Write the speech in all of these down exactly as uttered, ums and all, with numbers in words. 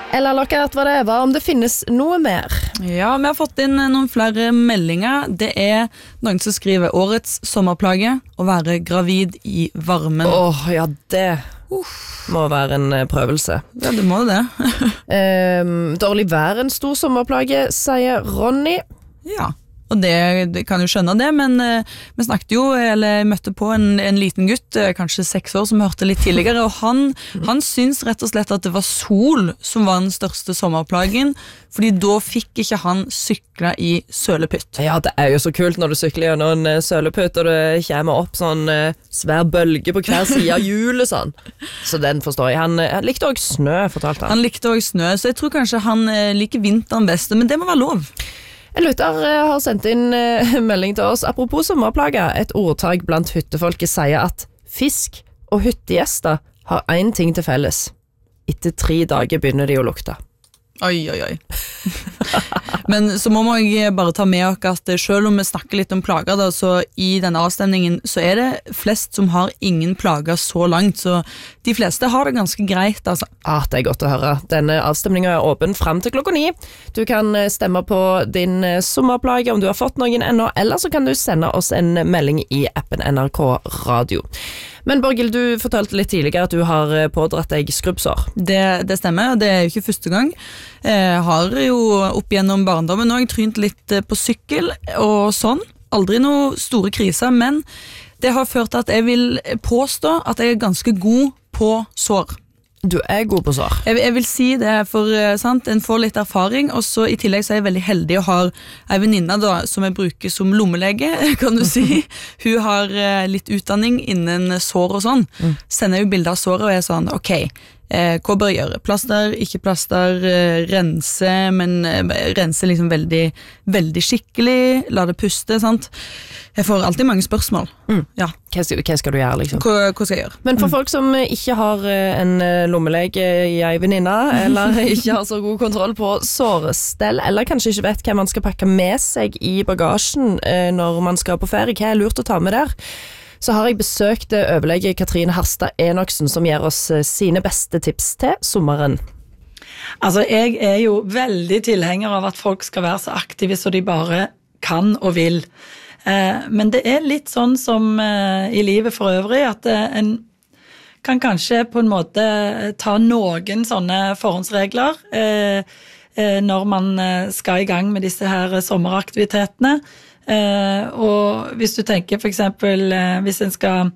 Eller Lockhart, hva det er, hva om det finnes noe mer? Ja, vi har fått inn noen flere meldinger. Det er noen som skriver årets sommerplage, å være gravid i varmen. Åh, ja, det Uff. Må være en prøvelse. Ja, det må det. um, dårlig vær en stor sommerplage, sier Ronny. Ja. Og det, det kan jo skjønne det, men uh, vi snakket jo, eller møtte på en, en liten gutt, uh, kanskje seks år, som hørte litt tidligere, og han, han syns rett og slett at det var sol som var den største sommerplagen, fordi da fikk ikke han sykle i sølepytt. Ja, det er jo så kult når du sykler gjennom en uh, sølepytt, og det kommer opp sånn uh, svær bølge på hver side av hjulet, sånn. Så den forstår jeg. Han, uh, likte også snø, fortalte han. Han likte også snø, så jeg tror kanskje han uh, liker vinteren best, men det må være lov. En lytter har sendt inn uh, melding til oss. Apropos sommerplager, et ordtak blant hyttefolket sier at fisk og hyttegjester har en ting til felles. Etter tre dager begynner de å lukte. Oi, oi, oi. Men så må man bare ta med oss at selv om vi snakker litt om plager, da, så i denne avstemningen så er det flest som har ingen plager så langt, så de fleste har det ganske greit. Altså. Ah, det er godt å høre. Denne avstemningen er åpen frem til klokka ni. Du kan stemme på din sommerplage om du har fått noen ennå, eller så kan du sende oss en melding i appen N R K Radio. Men Borghild, du fortalte litt tidligere at du har pådratt deg skrubbsår. Det, det stemmer, og det er jo ikke første gang. Jeg har jo opp gjennom barndommen og jeg trynt litt på sykkel og sånn. Aldri noe store kriser, men det har ført til at jeg vil påstå at jeg er ganske god på sår. Du er god på sår. Jeg, jeg vil si det, for sant, en får litt erfaring, og så i tillegg så er jeg veldig heldig å ha en venninne da, som jeg bruker som lommelege, kan du si. Hun har litt utdanning innen sår og sånn. Mm. Sender jo bilder av såret og er sånn, ok, eh, hva bør jeg gjøre? Plaster, ikke plaster, eh, rense, men eh, rense liksom veldig, veldig skikkelig, la det puste, sant? Jeg får alltid mange spørsmål. Mm. Ja. Hva skal, hva skal du gjøre, liksom? Hva, hva skal jeg gjøre? Men for mm. folk som ikke har en lommelege i ei venninne, eller ikke har så god kontroll på sårestell, eller kanskje ikke vet hva man skal pakke med seg i bagasjen når man skal på ferie, hva er lurt å ta med der? Så har jeg besøkt overlege Katrine Harstad Enoksen, som gir oss sine beste tips til sommeren. Altså, jeg er jo veldig tilhenger av at folk skal være så aktive så de bare kan og vil. Men det er litt sånn som i livet for øvrig, at en kan kanskje på en måte ta noen sånne forhåndsregler når man skal i gang med disse her sommeraktivitetene. Og hvis du tenker for eksempel, hvis en skal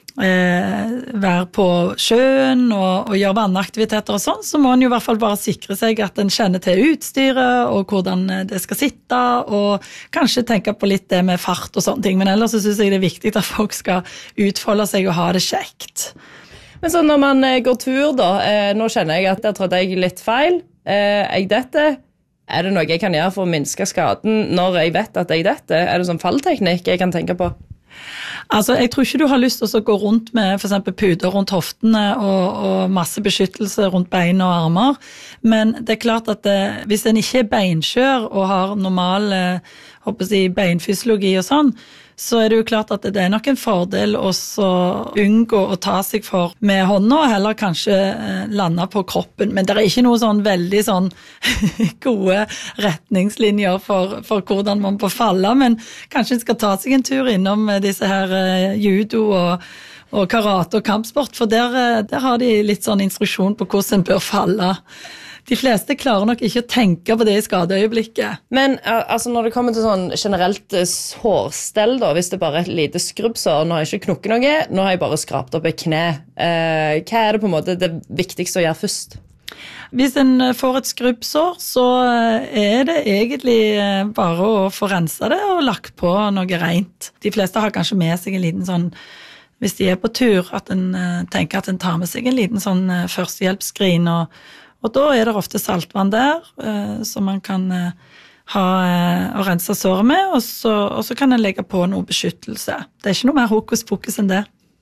være på sjøen og, og gjøre vannaktiviteter og sånn, så må en jo i hvert fall bare sikre seg at en kjenner til utstyret og hvordan det skal sitte, og kanskje tenke på litt det med fart og sånne ting, men ellers så synes jeg det er viktig at folk skal utfolde seg og ha det kjekt. Men så når man går tur da, nå kjenner jeg at jeg trådte jeg litt feil, jeg dette, er det noe jeg kan gjøre for å minske skaden når jeg vet at jeg dette? Er det sånn fallteknikk jeg kan tenke på? Altså, jeg tror ikke du har lyst til å gå rundt med for eksempel puder rundt hoftene og, og masse beskyttelse rundt bein og armer, men det er klart at det, hvis en ikke er beinskjør og har normal håper jeg, beinfysiologi og sånn, så er det jo klart at det er nok en fordel også å unngå å ta seg for med hånda, og heller kanskje lande på kroppen. Men det er ikke noe sånn veldig sånn gode retningslinjer for, for hvordan man får falle, men kanskje en skal ta seg en tur innom disse her judo og, og karate og kampsport, for der, der har de litt sånn instruksjon på hvordan en bør falle. De fleste klarer nok ikke å tenke på det i skadeøyeblikket. Men altså, når det kommer til sånn generelt hårstell, da, hvis det bare er et lite skrubbsår, nå har jeg ikke knukket noe, nå har jeg bare skrapt opp et kne. Eh, hva er det på en måte det viktigste å gjøre først? Hvis en får et skrubbsår, så er det egentlig bare å få renset det og lagt på noe rent. De fleste har kanskje med seg en liten sånn, hvis de er på tur, at en tenker at en tar med seg en liten sånn førstehjelpsskrin, og Og da er det ofte saltvann der, eh, som man kan eh, ha eh, og rense såret med, og så, og så kan en legge på noe beskyttelse. Det er ikke noe mer hokus pokus enn det.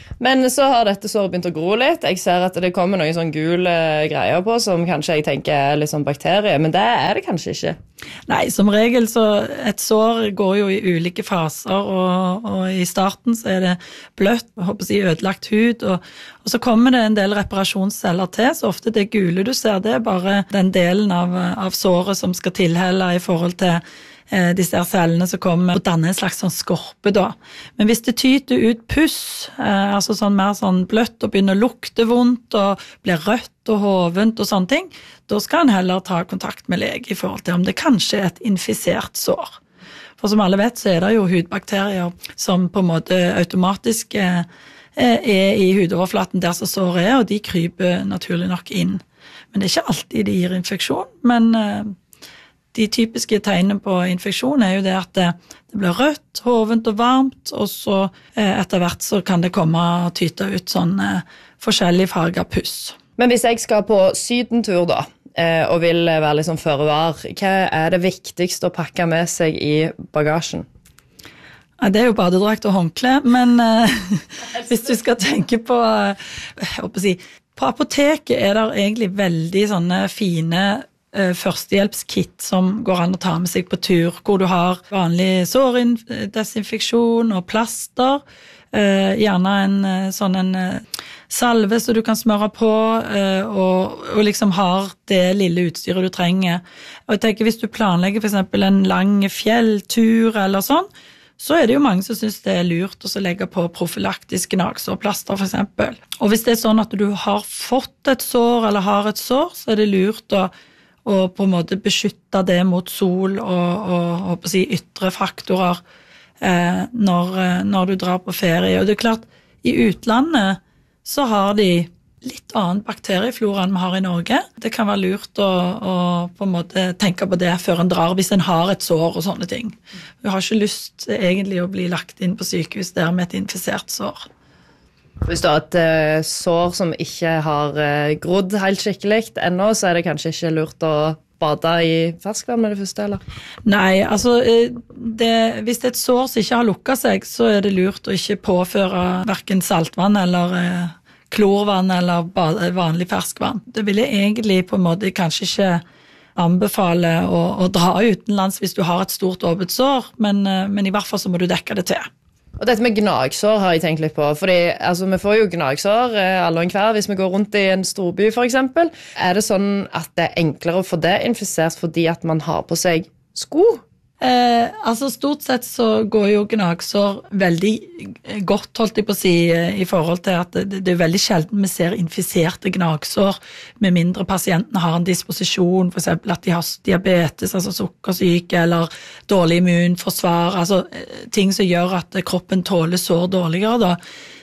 Men så har dette såret begynt å gro litt. Jeg ser at det kommer noen sånn gule greier på, som kanskje jeg tenker er litt sånn bakterie, men det er det kanskje ikke. Nei, som regel så et sår går jo i ulike faser, og, og i starten så er det bløtt, jeg håper å si ødelagt hud, og, og så kommer det en del reparasjonsceller til, så ofte det gule du ser, det er bare den delen av, av såret som skal tilhelle i forhold til disse her cellene som kommer og danner en slags sånn skorpe da. Men hvis det tyter ut puss, eh, altså sånn mer sånn bløtt og begynner å lukte vondt og blir rødt og hovent og sånne ting, da skal en heller ta kontakt med lege i forhold til om det kanskje er et infisert sår. For som alle vet så er det jo hudbakterier som på en måte automatisk eh, er i hudoverflaten der som såret er, og de kryper naturlig nok inn. Men det er ikke alltid de gir infeksjon, men eh, de typiske tegnene på infeksjon er jo det at det, det blir rødt, hovent og varmt, og så eh, etter hvert så kan det komme og tyte ut sånn eh, forskjellig farget puss. Men hvis jeg skal på sydentur da, eh, og vil være liksom føre var, hva er det viktigste å pakke med seg i bagasjen? Ja, det er jo badedrakt og håndkle, men eh, hvis du skal tenke på, jeg håper å si, på apoteket er det egentlig veldig sånne fine førstehjelpskit som går an å ta med seg på tur, hvor du har vanlig sårdesinfeksjon og plaster, eh, gjerne en sånn en salve så du kan smøre på, eh, og, og liksom har det lille utstyret du trenger. Og jeg tenker hvis du planlegger for eksempel en lang fjelltur eller sånn, så er det jo mange som synes det er lurt å legge på profylaktiske gnagsårplaster for eksempel. Og hvis det er sånn at du har fått et sår eller har et sår, så er det lurt å og på en måte beskytte det mot sol og, og, og på å si ytre faktorer eh, når, når du drar på ferie. Og det er klart, i utlandet så har de litt annen bakterieflora enn vi har i Norge. Det kan være lurt å, å på en måte tenke på det før en drar, hvis en har et sår og sånne ting. Vi har ikke lyst egentlig å bli lagt inn på sykehus der med et infisert sår. Hvis du har et uh, sår som ikke har uh, grodd helt skikkelig ennå, så er det kanskje ikke lurt å bade i ferskvann med det første, eller? Nei, altså, det, hvis det er et sår som ikke har lukket seg, så er det lurt å ikke påføre hverken saltvann eller uh, klorvann eller bade, vanlig ferskvann. Det vil jeg egentlig på en måte kanskje ikke anbefale å, å dra utenlands hvis du har et stort åpent sår, men, uh, men i hvert fall så må du dekke det til. Og dette med gnagsår har jeg tenkt litt på, fordi altså, vi får jo gnagsår alle og enhver hvis vi går rundt i en storby for eksempel. Er det sånn at det er enklere å få det infisert fordi at man har på seg sko? Eh, altså stort sett så går jo gnagsår veldig godt, holdt jeg på å si, i forhold til at det, det er veldig sjelden vi ser infiserte gnagsår, med mindre pasientene har en disposisjon, for eksempel at de har diabetes, altså sukkersyke, eller dårlig immunforsvar, altså ting som gjør at kroppen tåler sår dårligere da.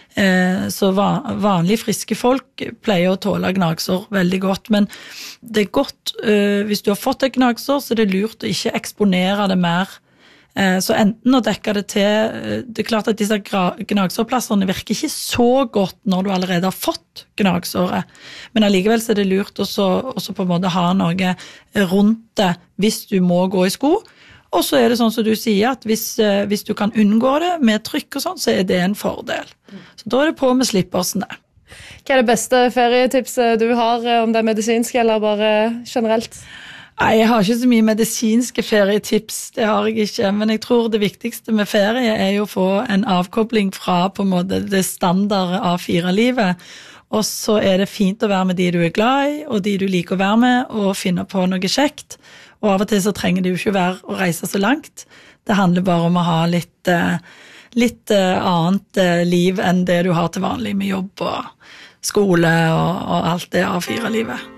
Så vanlige friske folk pleier å tåle gnagsår veldig godt, men det er godt, hvis du har fått et gnagsår, så er det lurt å ikke eksponere det mer. Så enten å dekke det til, det er klart at disse gnagsårplasserne virker ikke så godt når du allerede har fått gnagsåret, men allikevel så er det lurt også, også på en måte ha noe rundt det hvis du må gå i sko. Og så er det sånn som du sier, at hvis, hvis du kan unngå det med trykk og sånn, så er det en fordel. Så da er det på med slippersene. Hva er det beste ferietipset du har, om det er medisinsk eller bare generelt? Nei, jeg har ikke så mye medisinske ferietips, det har jeg ikke, men jeg tror det viktigste med ferie er jo å få en avkobling fra på en måte det standard A fire-livet, og så er det fint å være med de du er glad i, og de du liker å være med, og finne på noe kjekt. Og av og til så trenger det jo ikke være å reise så langt. Det handler bare om å ha litt, litt annet liv enn det du har til vanlig med jobb og skole og, og alt det A fire-livet.